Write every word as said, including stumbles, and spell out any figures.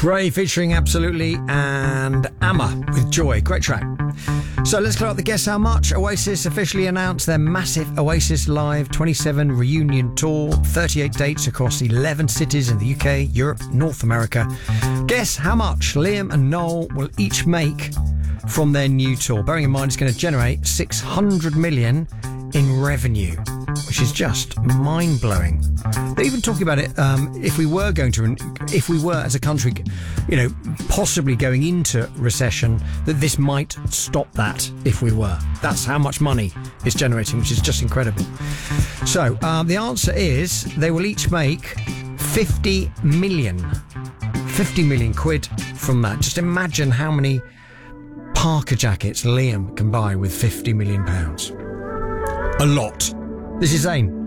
Ray featuring Absolutely and Amma with Joy. Great track. So let's clear up the Guess How Much. Oasis officially announced their massive Oasis Live twenty-seven reunion tour. thirty-eight dates across eleven cities in the U K, Europe, North America. Guess how much Liam and Noel will each make from their new tour. Bearing in mind it's going to generate six hundred million in revenue, which is just mind-blowing. They're even talking about it, um, if we were going to, if we were as a country, you know, possibly going into recession, that this might stop that if we were. That's how much money it's generating, which is just incredible. So, um, the answer is they will each make fifty million. fifty million quid from that. Just imagine how many Parker jackets Liam can buy with fifty million pounds. A lot. This is Zayn.